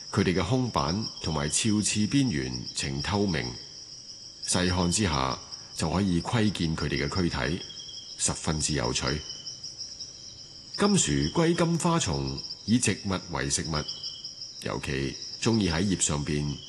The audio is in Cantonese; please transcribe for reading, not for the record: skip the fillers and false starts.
佢哋嘅胸板同埋鞘翅邊緣呈透明，細看之下就可以窺見佢哋嘅軀體，十分之有趣。金樹龜金花蟲以植物為食物，尤其鍾意喺葉上邊